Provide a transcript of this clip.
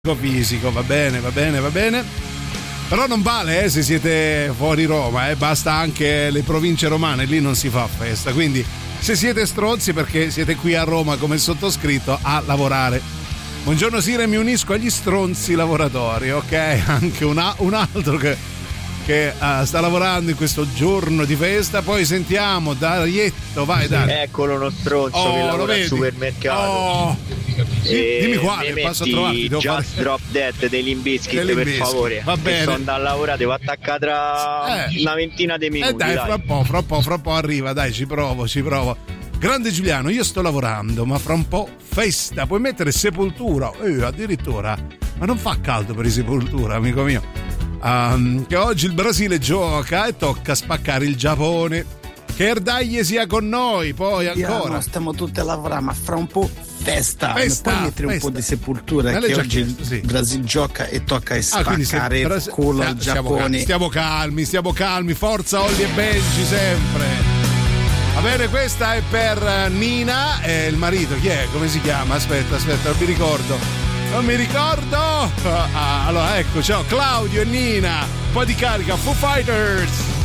fisico, va bene. Però non vale se siete fuori Roma, basta anche le province romane, lì non si fa festa. Quindi se siete stronzi perché siete qui a Roma come sottoscritto a lavorare. Buongiorno Sire, mi unisco agli stronzi lavoratori, ok? Anche un altro che sta lavorando in questo giorno di festa. Poi sentiamo Darietto, vai Dario. Eccolo uno stronzo che lavora al supermercato. Dimmi quale, passo a trovarti. Just Drop Dead dei Limp Bizkit, per favore. Va bene. Sto andando a lavorare, devo attaccare tra una ventina di minuti. Dai, fra un po' arriva, dai, ci provo. Grande Giuliano, io sto lavorando, ma fra un po' festa. Puoi mettere Sepoltura, addirittura. Ma non fa caldo per i Sepoltura, amico mio. Che oggi il Brasile gioca e tocca spaccare il Giappone. Che Erdaglie sia con noi, poi ancora. Stiamo tutti a lavorare, ma fra un po' festa. Puoi mettere un po' di Sepoltura, che oggi il Brasile gioca e tocca spaccare il culo al Giappone. Stiamo calmi, forza Olli e Benji sempre. Va bene, questa è per Nina e il marito, chi è? Come si chiama? Aspetta, non mi ricordo. Allora ecco, ciao Claudio e Nina, un po' di carica, Foo Fighters.